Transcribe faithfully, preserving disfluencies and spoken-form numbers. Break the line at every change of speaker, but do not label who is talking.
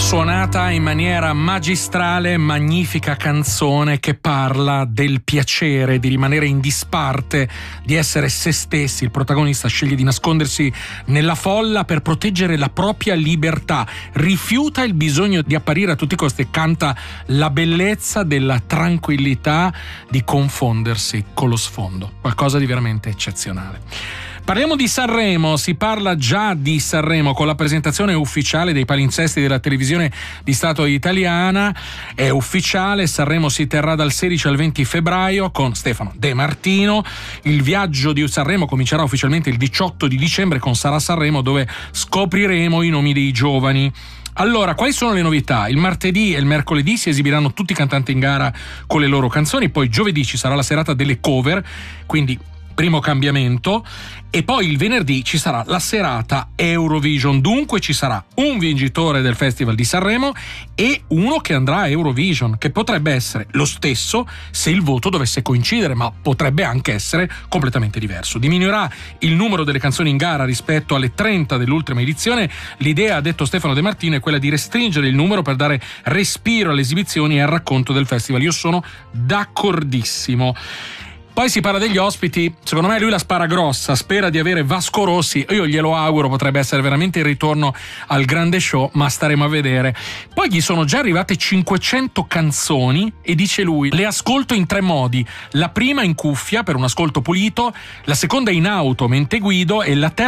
Suonata in maniera magistrale, magnifica canzone che parla del piacere di rimanere in disparte, di essere se stessi. Il protagonista sceglie di nascondersi nella folla per proteggere la propria libertà, rifiuta il bisogno di apparire a tutti i costi e canta la bellezza della tranquillità di confondersi con lo sfondo. Qualcosa di veramente eccezionale. Parliamo di Sanremo, si parla già di Sanremo con la presentazione ufficiale dei palinsesti della televisione di Stato italiana. È ufficiale, Sanremo si terrà dal sedici al venti febbraio con Stefano De Martino. Il viaggio di Sanremo comincerà ufficialmente il diciotto di dicembre con Sarà Sanremo, dove scopriremo i nomi dei giovani. Allora, quali sono le novità? Il martedì e il mercoledì si esibiranno tutti i cantanti in gara con le loro canzoni, poi giovedì ci sarà la serata delle cover, quindi primo cambiamento, e poi il venerdì ci sarà la serata Eurovision. Dunque ci sarà un vincitore del Festival di Sanremo e uno che andrà a Eurovision, che potrebbe essere lo stesso se il voto dovesse coincidere, ma potrebbe anche essere completamente diverso. Diminuirà il numero delle canzoni in gara rispetto alle trenta dell'ultima edizione. L'idea, ha detto Stefano De Martino, è quella di restringere il numero per dare respiro alle esibizioni e al racconto del festival. Io sono d'accordissimo. Poi si parla degli ospiti, secondo me lui la spara grossa, spera di avere Vasco Rossi, io glielo auguro, potrebbe essere veramente il ritorno al grande show, ma staremo a vedere. Poi gli sono già arrivate cinquecento canzoni e dice lui: le ascolto in tre modi, la prima in cuffia per un ascolto pulito, la seconda in auto mentre guido e la terza